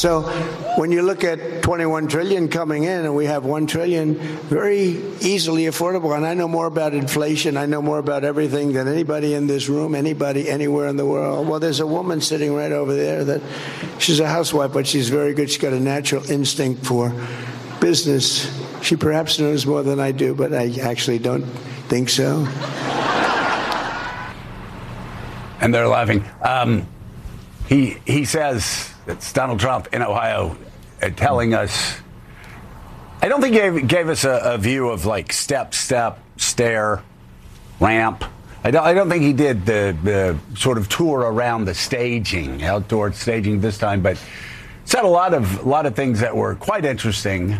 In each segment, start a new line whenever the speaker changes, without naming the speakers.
So when you look at 21 trillion coming in and we have 1 trillion, very easily affordable. And I know more about inflation. I know more about everything than anybody in this room, anybody anywhere in the world. Well, there's a woman sitting right over there that she's a housewife, but she's very good. She's got a natural instinct for business. She perhaps knows more than I do, but I actually don't think so.
And they're laughing. He says it's Donald Trump in Ohio telling us. I don't think he gave us a view of like step, stair, ramp. I don't think he did the sort of tour around the staging, outdoor staging this time, but said a lot of things that were quite interesting.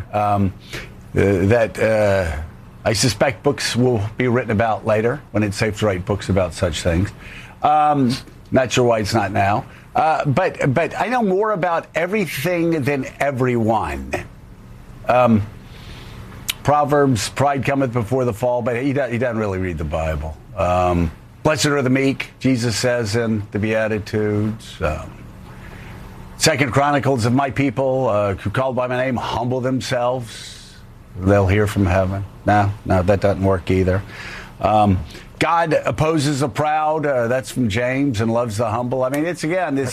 That I suspect books will be written about later when it's safe to write books about such things. Not sure why it's not now. But I know more about everything than everyone. Proverbs, pride cometh before the fall, but he doesn't really read the Bible. Blessed are the meek, Jesus says in the Beatitudes. Second Chronicles of my people who called by my name humble themselves. They'll hear from heaven. No, that doesn't work either. God opposes the proud. That's from James, and loves the humble. I mean, what's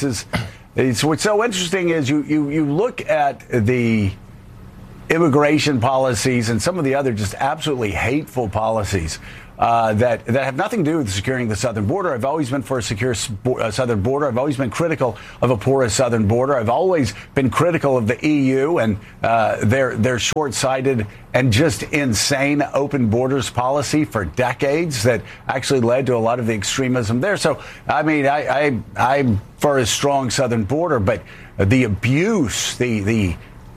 so interesting is you look at the immigration policies and some of the other just absolutely hateful policies that have nothing to do with securing the southern border. I've always been for a secure southern border. I've always been critical of a porous southern border. I've always been critical of the EU and their short-sighted and just insane open borders policy for decades that actually led to a lot of the extremism there. So, I mean, I'm for a strong southern border, but the abuse, the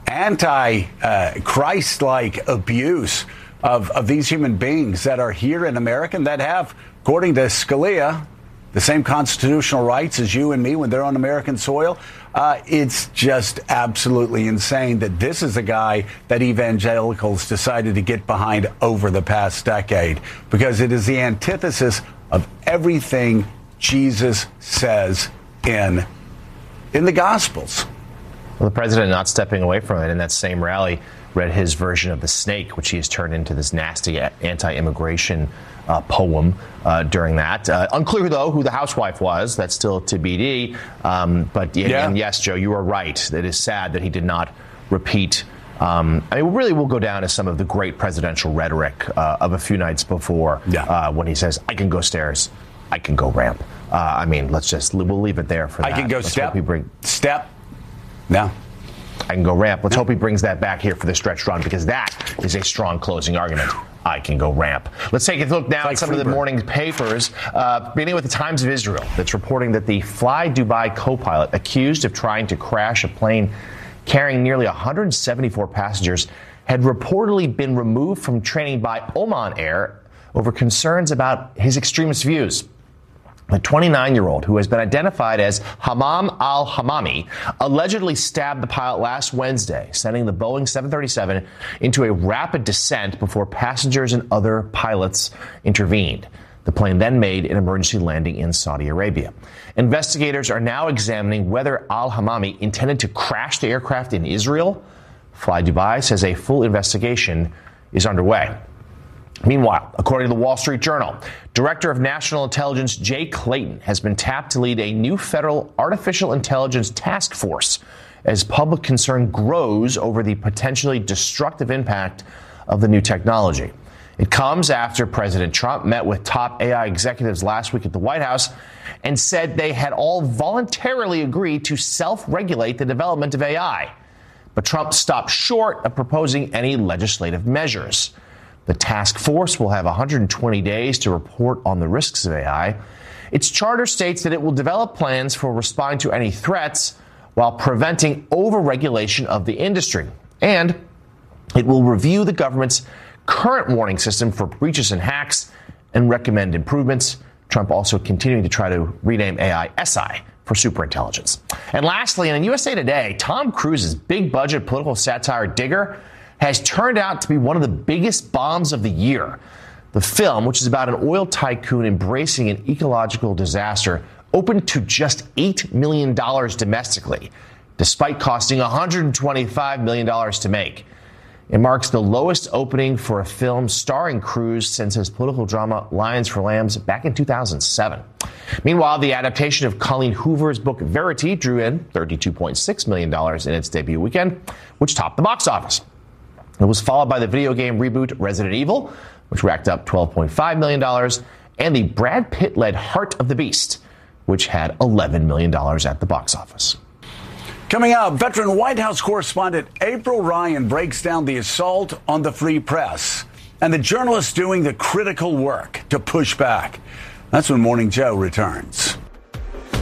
anti-Christ-like abuse of these human beings that are here in America and that have, according to Scalia, the same constitutional rights as you and me when they're on American soil. It's just absolutely insane that this is a guy that evangelicals decided to get behind over the past decade, because it is the antithesis of everything Jesus says in the Gospels.
Well, the president not stepping away from it in that same rally read his version of the snake, which he has turned into this nasty anti-immigration poem during that. Unclear, though, who the housewife was. That's still TBD. But and yes, Joe, you are right. It is sad that he did not repeat. Really will go down as some of the great presidential rhetoric of a few nights before when he says, I can go stairs, I can go ramp. We'll leave it there for that.
I can go step. No.
I can go ramp. Let's hope he brings that back here for the stretch run, because that is a strong closing argument. I can go ramp. Let's take a look now at some of the morning papers, beginning with the Times of Israel, that's reporting that the Fly Dubai co-pilot accused of trying to crash a plane carrying nearly 174 passengers had reportedly been removed from training by Oman Air over concerns about his extremist views. The 29-year-old, who has been identified as Hammam al-Hammami, allegedly stabbed the pilot last Wednesday, sending the Boeing 737 into a rapid descent before passengers and other pilots intervened. The plane then made an emergency landing in Saudi Arabia. Investigators are now examining whether al-Hammami intended to crash the aircraft in Israel. Fly Dubai says a full investigation is underway. Meanwhile, according to the Wall Street Journal, Director of National Intelligence Jay Clayton has been tapped to lead a new federal artificial intelligence task force as public concern grows over the potentially destructive impact of the new technology. It comes after President Trump met with top AI executives last week at the White House and said they had all voluntarily agreed to self-regulate the development of AI. But Trump stopped short of proposing any legislative measures. The task force will have 120 days to report on the risks of AI. Its charter states that it will develop plans for responding to any threats while preventing overregulation of the industry. And it will review the government's current warning system for breaches and hacks and recommend improvements. Trump also continuing to try to rename AI SI for superintelligence. And lastly, in USA Today, Tom Cruise's big budget political satire Digger has turned out to be one of the biggest bombs of the year. The film, which is about an oil tycoon embracing an ecological disaster, opened to just $8 million domestically. despite costing $125 million to make. It marks the lowest opening for a film starring Cruise since his political drama Lions for Lambs back in 2007. Meanwhile, the adaptation of Colleen Hoover's book Verity drew in $32.6 million in its debut weekend, which topped the box office. It was followed by the video game reboot Resident Evil, which racked up $12.5 million, and the Brad Pitt-led Heart of the Beast, which had $11 million at the box office.
Coming up, veteran White House correspondent April Ryan breaks down the assault on the free press and the journalists doing the critical work to push back. That's when Morning Joe returns.